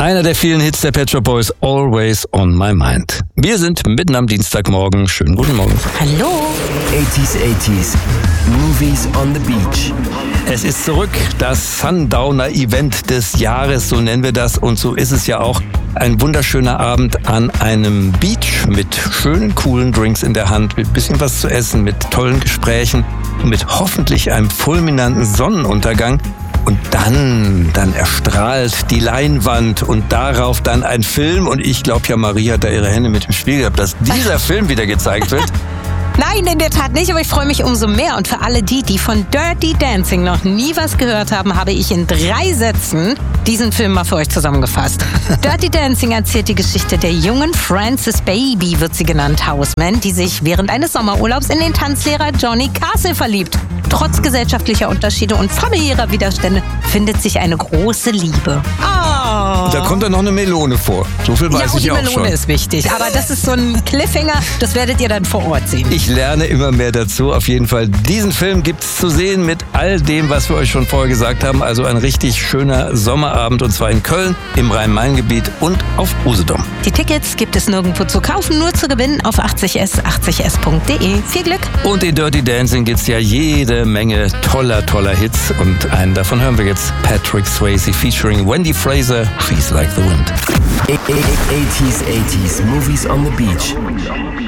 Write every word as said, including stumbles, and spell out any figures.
Einer der vielen Hits der Pet Shop Boys, Always on My Mind. Wir sind mitten am Dienstagmorgen. Schönen guten Morgen. Hallo. eighties, eighties, Movies on the Beach. Es ist zurück, das Sundowner-Event des Jahres, so nennen wir das. Und so ist es ja auch. Ein wunderschöner Abend an einem Beach mit schönen, coolen Drinks in der Hand, mit bisschen was zu essen, mit tollen Gesprächen und mit hoffentlich einem fulminanten Sonnenuntergang. Und dann, dann erstrahlt die Leinwand und darauf dann ein Film. Und ich glaube ja, Marie hat da ihre Hände mit dem Spiel gehabt, dass dieser Film wieder gezeigt wird. Nein, in der Tat nicht, aber ich freue mich umso mehr. Und für alle die, die von Dirty Dancing noch nie was gehört haben, habe ich in drei Sätzen diesen Film mal für euch zusammengefasst. Dirty Dancing erzählt die Geschichte der jungen Frances Baby, wird sie genannt, Houseman, die sich während eines Sommerurlaubs in den Tanzlehrer Johnny Castle verliebt. Trotz gesellschaftlicher Unterschiede und familiärer Widerstände findet sich eine große Liebe. Oh. Da kommt dann noch eine Melone vor. So viel weiß ja, ich auch schon. Die Melone ist wichtig, aber das ist so ein Cliffhanger, das werdet ihr dann vor Ort sehen. Ich lerne immer mehr dazu. Auf jeden Fall, diesen Film gibt's zu sehen mit all dem, was wir euch schon vorher gesagt haben. Also ein richtig schöner Sommerabend und zwar in Köln, im Rhein-Main-Gebiet und auf Usedom. Die Tickets gibt es nirgendwo zu kaufen, nur zu gewinnen auf achtzig s achtzig s punkt d e. Viel Glück! Und in Dirty Dancing gibt's ja jede Menge toller, toller Hits und einen davon hören wir jetzt. Patrick Swayze featuring Wendy Fraser, She's Like the Wind. eighties, eighties, Movies on the Beach.